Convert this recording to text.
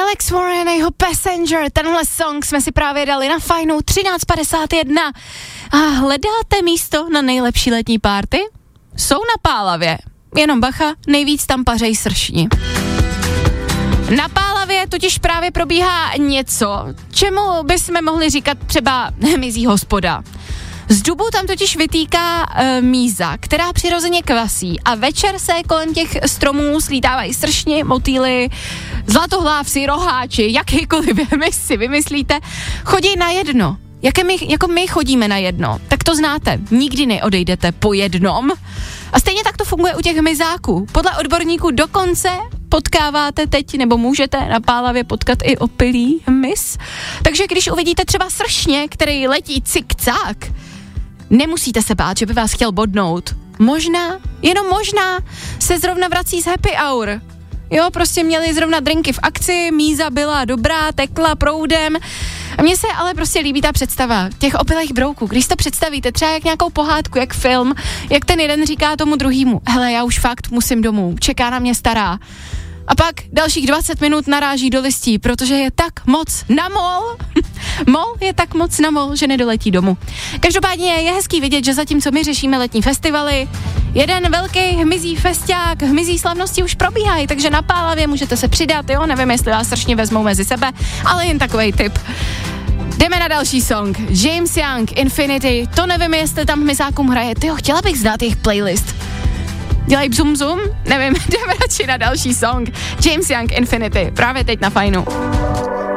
Alex Warren a jeho Passenger, tenhle song jsme si právě dali na fajnou 13:51. A hledáte místo na nejlepší letní party? Jsou na Pálavě. Jenom bacha, nejvíc tam pařej sršni. Na Pálavě totiž právě probíhá něco, čemu bychom mohli říkat třeba hmyzí hospoda. Z dubu tam totiž vytýká míza, která přirozeně kvasí a večer se kolem těch stromů slítávají sršni, motýly, zlatohlávci, roháči, jakýkoliv hmyz si vymyslíte, chodí na jedno. Jako my chodíme na jedno, tak to znáte, nikdy neodejdete po jednom. A stejně tak to funguje u těch hmyzáků. Podle odborníků dokonce potkáváte teď, nebo můžete na Pálavě potkat i opilý hmyz. Takže když uvidíte třeba sršně, který letí cikcák, nemusíte se bát, že by vás chtěl bodnout. Možná, jenom možná, se zrovna vrací z happy hour. Jo, prostě měli zrovna drinky v akci, míza byla dobrá, tekla proudem. A mně se ale prostě líbí ta představa těch opilých brouků. Když to představíte třeba jak nějakou pohádku, jak film, jak ten jeden říká tomu druhýmu, hele, já už fakt musím domů, čeká na mě stará. A pak dalších 20 minut naráží do listí, protože je tak moc na mol. Mol je tak moc na mol, že nedoletí domů. Každopádně je hezký vidět, že zatímco my řešíme letní festivaly, jeden velký hmyzí festiák, hmyzí slavnosti už probíhají, takže na Pálavě můžete se přidat, jo, nevím, jestli vás sršně vezmou mezi sebe, ale jen takovej tip. Jdeme na další song. James Young, Infinity, to nevím, jestli tam hmyzákům hraje, tyjo, chtěla bych znát jejich playlist. Dělají bzum, nevím, jdeme radši na další song. James Young, Infinity, právě teď na fajnu.